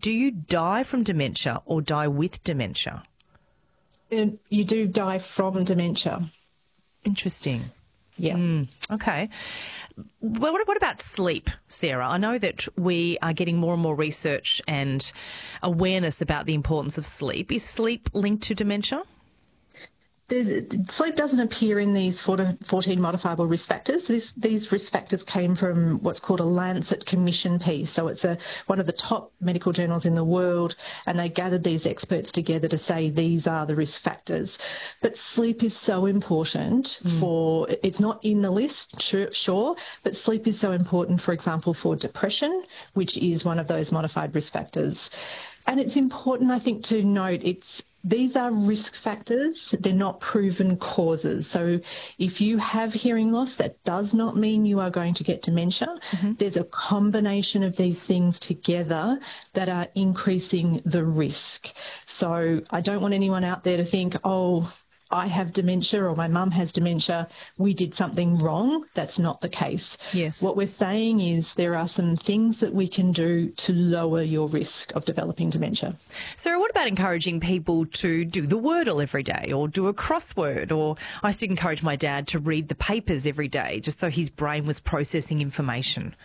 Do you die from dementia or die with dementia? You do die from dementia. Interesting. Yeah. Okay. Well, what about sleep, Sarah? I know that we are getting more and more research and awareness about the importance of sleep. Is sleep linked to dementia? Sleep doesn't appear in these 14 modifiable risk factors. These risk factors came from what's called a Lancet Commission piece. So it's one of the top medical journals in the world, and they gathered these experts together to say these are the risk factors. But sleep is so important it's not in the list, sure, but sleep is so important, for example, for depression, which is one of those modified risk factors. And it's important, I think, to note these are risk factors. They're not proven causes. So if you have hearing loss, that does not mean you are going to get dementia. There's a combination of these things together that are increasing the risk. So I don't want anyone out there to think, oh, I have dementia or my mum has dementia, we did something wrong. That's not the case. Yes. What we're saying is there are some things that we can do to lower your risk of developing dementia. Sarah, what about encouraging people to do the Wordle every day or do a crossword? Or I used to encourage my dad to read the papers every day just so his brain was processing information.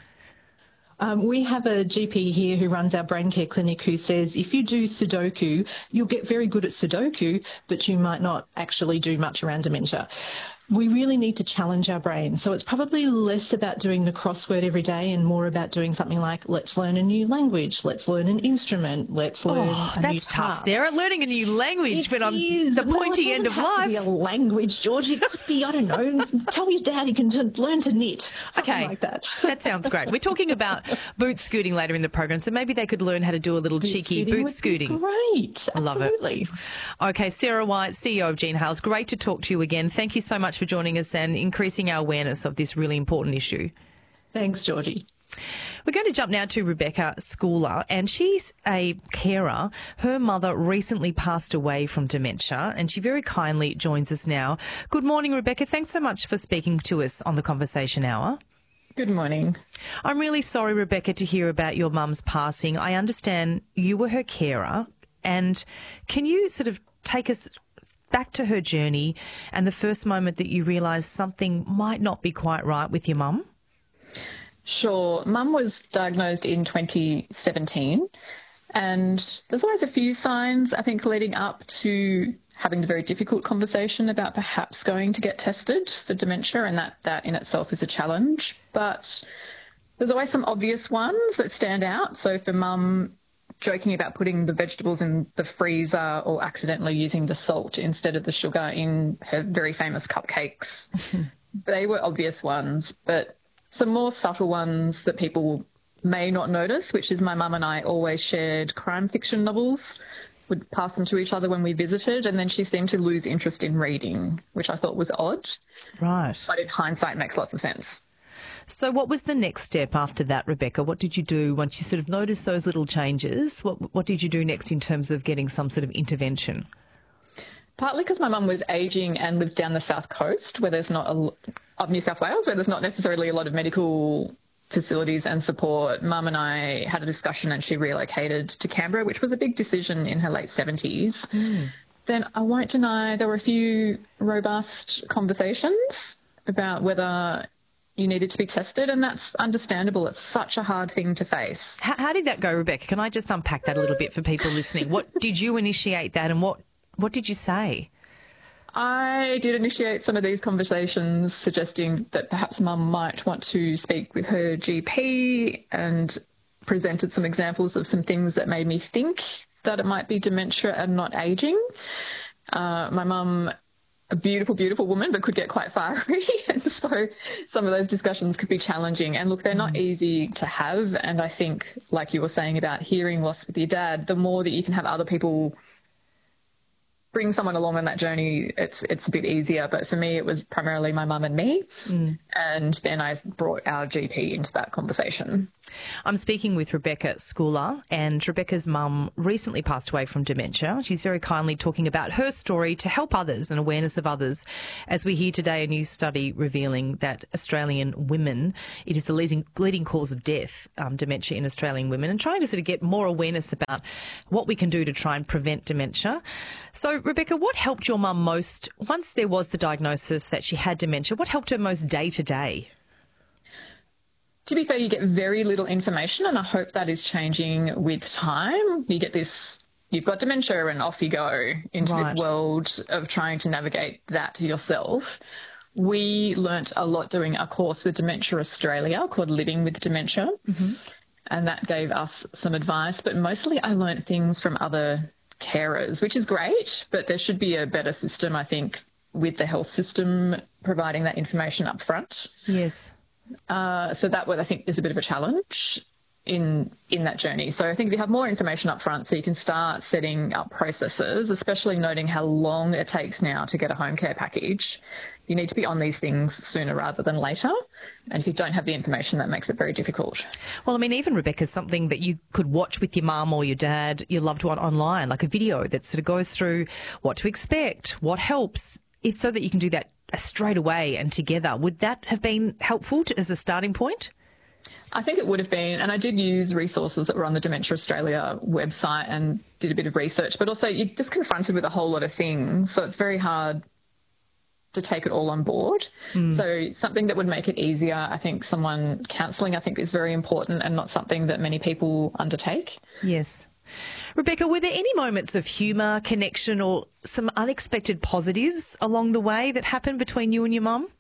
We have a GP here who runs our brain care clinic who says if you do Sudoku, you'll get very good at Sudoku, but you might not actually do much around dementia. We really need to challenge our brain. So it's probably less about doing the crossword every day and more about doing something like let's learn a new language, let's learn an instrument, let's learn a new task. That's tough, Sarah. Learning a new language when I'm the pointy end of life. It doesn't have to be a language, George. It could be, I don't know, tell your dad he can learn to knit, something like that. That sounds great. We're talking about boot scooting later in the program, so maybe they could learn how to do a little cheeky boot scooting. Great. I love it. Okay, Sarah White, CEO of Gene Hales, great to talk to you again. Thank you so much for joining us and increasing our awareness of this really important issue. Thanks, Georgie. We're going to jump now to Rebecca Schooler, and she's a carer. Her mother recently passed away from dementia, and she very kindly joins us now. Good morning, Rebecca. Thanks so much for speaking to us on the Conversation Hour. Good morning. I'm really sorry, Rebecca, to hear about your mum's passing. I understand you were her carer, and can you sort of take us back to her journey and the first moment that you realised something might not be quite right with your mum? Sure. Mum was diagnosed in 2017, and there's always a few signs, I think, leading up to having the very difficult conversation about perhaps going to get tested for dementia, and that in itself is a challenge. But there's always some obvious ones that stand out. So for Mum, joking about putting the vegetables in the freezer or accidentally using the salt instead of the sugar in her very famous cupcakes. They were obvious ones, but some more subtle ones that people may not notice, which is my mum and I always shared crime fiction novels, would pass them to each other when we visited, and then she seemed to lose interest in reading, which I thought was odd. Right. But in hindsight, makes lots of sense. So what was the next step after that, Rebecca? What did you do once you sort of noticed those little changes? What did you do next in terms of getting some sort of intervention? Partly because my mum was ageing and lived down the south coast where there's not of New South Wales, where there's not necessarily a lot of medical facilities and support. Mum and I had a discussion and she relocated to Canberra, which was a big decision in her late 70s. Then I won't deny there were a few robust conversations about whether you needed to be tested, and that's understandable. It's such a hard thing to face. How did that go, Rebecca? Can I just unpack that a little bit for people listening? What did you initiate that, and what did you say? I did initiate some of these conversations suggesting that perhaps Mum might want to speak with her GP, and presented some examples of some things that made me think that it might be dementia and not ageing. My mum, a beautiful, beautiful woman, but could get quite fiery. And so some of those discussions could be challenging. And look, they're not easy to have. And I think, like you were saying about hearing loss with your dad, the more that you can have other people bring someone along on that journey, it's a bit easier. But for me, it was primarily my mum and me. And then I brought our GP into that conversation. I'm speaking with Rebecca Schooler, and Rebecca's mum recently passed away from dementia. She's very kindly talking about her story to help others and awareness of others, as we hear today a new study revealing that Australian women, it is the leading cause of death, dementia in Australian women, and trying to sort of get more awareness about what we can do to try and prevent dementia. So, Rebecca, what helped your mum most once there was the diagnosis that she had dementia? What helped her most day to day? To be fair, you get very little information, and I hope that is changing with time. You get this, you've got dementia, and off you go into this world of trying to navigate that yourself. We learnt a lot doing a course with Dementia Australia called Living with Dementia, and that gave us some advice. But mostly I learnt things from other carers, which is great, but there should be a better system, I think, with the health system providing that information up front. Yes. So that I think is a bit of a challenge in that journey. So I think if you have more information up front, so you can start setting up processes, especially noting how long it takes now to get a home care package. You need to be on these things sooner rather than later. And if you don't have the information, that makes it very difficult. Well, I mean, even, Rebecca, something that you could watch with your mum or your dad, your loved one online, like a video that sort of goes through what to expect, what helps, so that you can do that straight away and together. Would that have been helpful as a starting point? I think it would have been, and I did use resources that were on the Dementia Australia website and did a bit of research, but also you're just confronted with a whole lot of things, so it's very hard to take it all on board. So something that would make it easier, I think counselling, I think, is very important and not something that many people undertake. Yes. Rebecca, were there any moments of humour, connection, or some unexpected positives along the way that happened between you and your mum?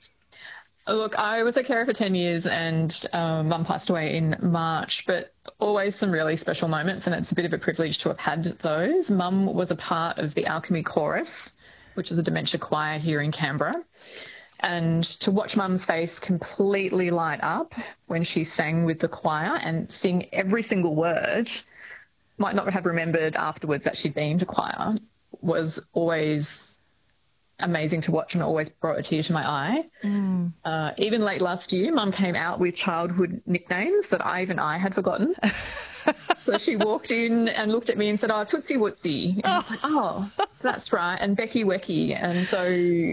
Look, I was a carer for 10 years and mum passed away in March, but always some really special moments, and it's a bit of a privilege to have had those. Mum was a part of the Alchemy Chorus, which is a dementia choir here in Canberra. And to watch Mum's face completely light up when she sang with the choir and sing every single word, might not have remembered afterwards that she'd been to choir, was always amazing to watch and always brought a tear to my eye. Even late last year, Mum came out with childhood nicknames that I had forgotten. So she walked in and looked at me and said, "Oh, Tootsie Wootsie." And I was like, "Oh, that's right." And Becky Wecky. And so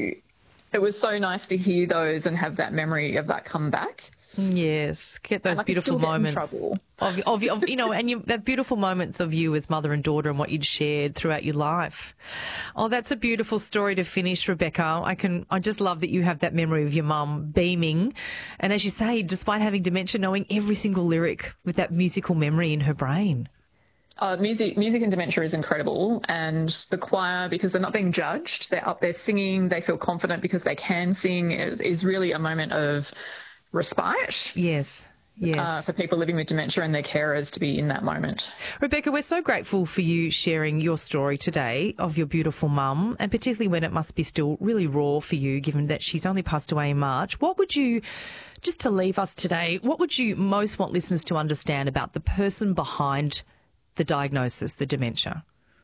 it was so nice to hear those and have that memory of that come back. Yes, get those beautiful moments of and that beautiful moments of you as mother and daughter and what you'd shared throughout your life. Oh, that's a beautiful story to finish, Rebecca. I just love that you have that memory of your mum beaming, and as you say, despite having dementia, knowing every single lyric with that musical memory in her brain. Music and dementia is incredible, and the choir, because they're not being judged, they're up there singing, they feel confident because they can sing, is really a moment of respite. Yes. For people living with dementia and their carers to be in that moment. Rebecca, we're so grateful for you sharing your story today of your beautiful mum, and particularly when it must be still really raw for you, given that she's only passed away in March. What would you, just to leave us today, what would you most want listeners to understand about the person behind the diagnosis, the dementia?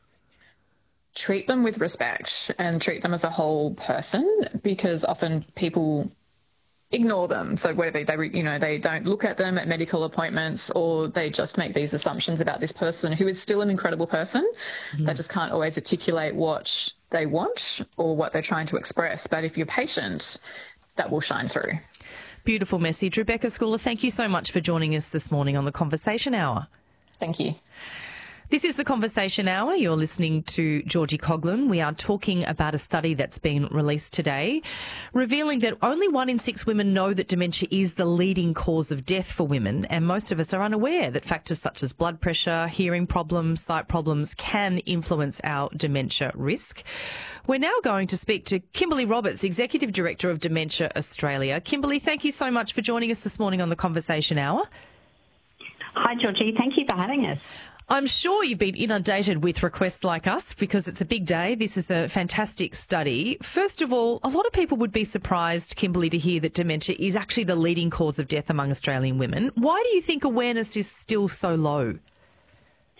Treat them with respect and treat them as a whole person, because often people ignore them. So whether they don't look at them at medical appointments, or they just make these assumptions about this person who is still an incredible person. They just can't always articulate what they want or what they're trying to express. But if you're patient, that will shine through. Beautiful message. Rebecca Schooler, thank you so much for joining us this morning on the Conversation Hour. Thank you. This is the Conversation Hour. You're listening to Georgie Coughlin. We are talking about a study that's been released today, revealing that only 1 in 6 women know that dementia is the leading cause of death for women, and most of us are unaware that factors such as blood pressure, hearing problems, sight problems can influence our dementia risk. We're now going to speak to Kimberly Roberts, Executive Director of Dementia Australia. Kimberly, thank you so much for joining us this morning on the Conversation Hour. Hi, Georgie. Thank you for having us. I'm sure you've been inundated with requests like us because it's a big day. This is a fantastic study. First of all, a lot of people would be surprised, Kimberly, to hear that dementia is actually the leading cause of death among Australian women. Why do you think awareness is still so low?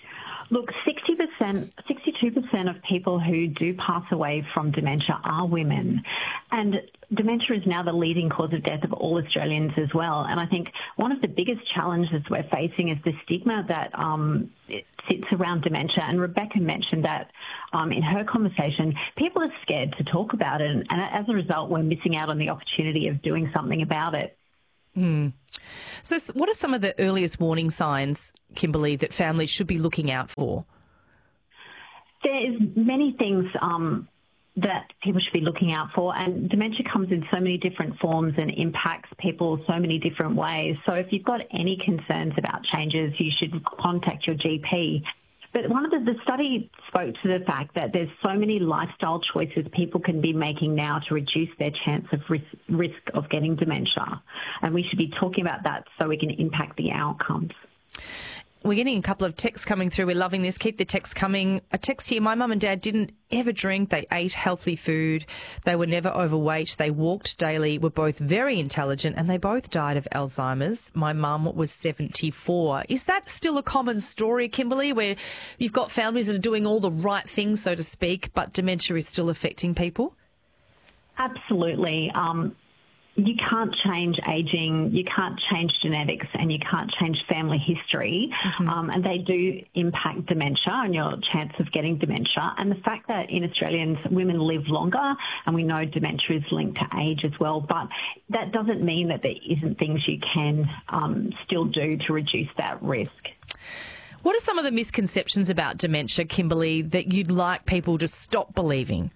Look, 62% of people who do pass away from dementia are women. And dementia is now the leading cause of death of all Australians as well. And I think one of the biggest challenges we're facing is the stigma that it sits around dementia. And Rebecca mentioned that in her conversation, people are scared to talk about it. And as a result, we're missing out on the opportunity of doing something about it. So what are some of the earliest warning signs, Kimberly, that families should be looking out for? There's many things that people should be looking out for, and dementia comes in so many different forms and impacts people so many different ways. So if you've got any concerns about changes, you should contact your GP. But the study spoke to the fact that there's so many lifestyle choices people can be making now to reduce their chance of risk of getting dementia. And we should be talking about that so we can impact the outcomes. We're getting a couple of texts coming through. We're loving this. Keep the texts coming. A text here. My mum and dad didn't ever drink. They ate healthy food. They were never overweight. They walked daily, were both very intelligent, and they both died of Alzheimer's. My mum was 74. Is that still a common story, Kimberly, where you've got families that are doing all the right things, so to speak, but dementia is still affecting people? Absolutely. You can't change ageing, you can't change genetics, and you can't change family history. And they do impact dementia and your chance of getting dementia. And the fact that in Australians, women live longer, and we know dementia is linked to age as well. But that doesn't mean that there isn't things you can still do to reduce that risk. What are some of the misconceptions about dementia, Kimberly, that you'd like people to stop believing?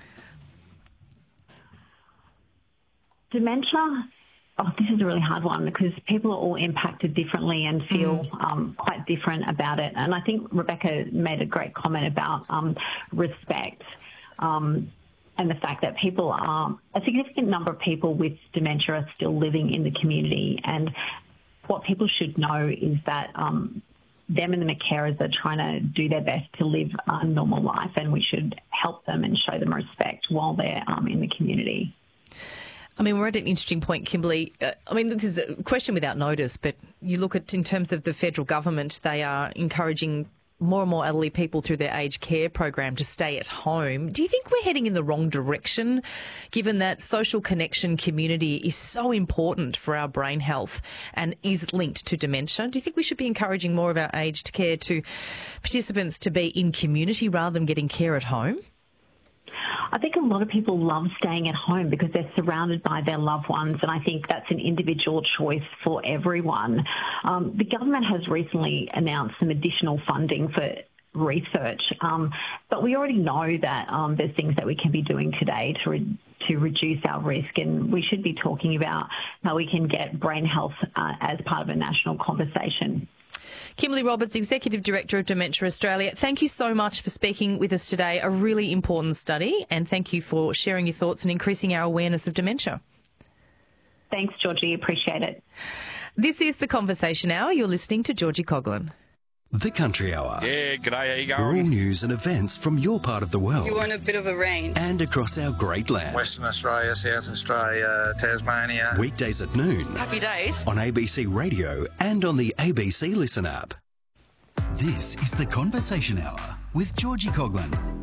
Dementia, this is a really hard one because people are all impacted differently and feel quite different about it. And I think Rebecca made a great comment about respect and the fact that a significant number of people with dementia are still living in the community. And what people should know is that them and the carers are trying to do their best to live a normal life, and we should help them and show them respect while they're in the community. I mean, we're at an interesting point, Kimberly. This is a question without notice, but you look at, in terms of the federal government, they are encouraging more and more elderly people through their aged care program to stay at home. Do you think we're heading in the wrong direction, given that social connection community is so important for our brain health and is linked to dementia? Do you think we should be encouraging more of our aged care to participants to be in community rather than getting care at home? I think a lot of people love staying at home because they're surrounded by their loved ones, and I think that's an individual choice for everyone. The government has recently announced some additional funding for research, but we already know that there's things that we can be doing today to reduce our risk, and we should be talking about how we can get brain health as part of a national conversation. Kimberly Roberts, Executive Director of Dementia Australia, thank you so much for speaking with us today. A really important study, and thank you for sharing your thoughts and increasing our awareness of dementia. Thanks, Georgie. Appreciate it. This is The Conversation Hour. You're listening to Georgie Coughlin. The Country Hour. Yeah, g'day, how you going? All news and events from your part of the world. You want a bit of a range. And across our great land. Western Australia, South Australia, Tasmania. Weekdays at noon. Happy days. On ABC Radio and on the ABC Listen app. This is The Conversation Hour with Georgie Coughlin.